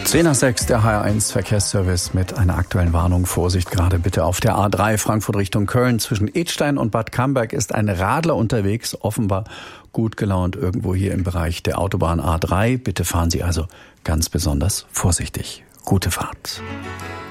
10:06, der HR1 Verkehrsservice mit einer aktuellen Warnung. Vorsicht gerade bitte auf der A3 Frankfurt Richtung Köln. Zwischen Idstein und Bad Camberg ist ein Radler unterwegs, offenbar gut gelaunt irgendwo hier im Bereich der Autobahn A3. Bitte fahren Sie also ganz besonders vorsichtig. Gute Fahrt.